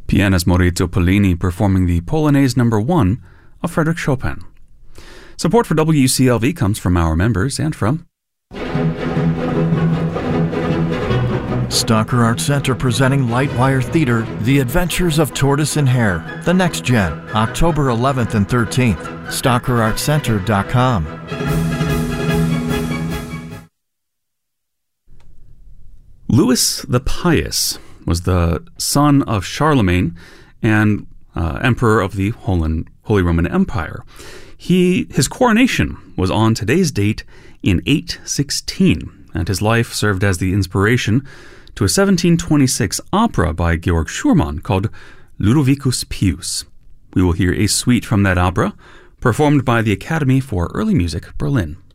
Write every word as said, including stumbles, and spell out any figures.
Pianist Maurizio Pollini performing the Polonaise number one of Frédéric Chopin. Support for W C L V comes from our members and from Stalker Art Center presenting Lightwire Theater, The Adventures of Tortoise and Hare, The Next Gen, October eleventh and thirteenth. stalker art center dot com. Louis the Pious was the son of Charlemagne and uh, emperor of the Holy, Holy Roman Empire. He his coronation was on today's date in eight sixteen, and his life served as the inspiration to a seventeen twenty-six opera by Georg Schumann called Ludovicus Pius. We will hear a suite from that opera, performed by the Academy for Early Music, Berlin.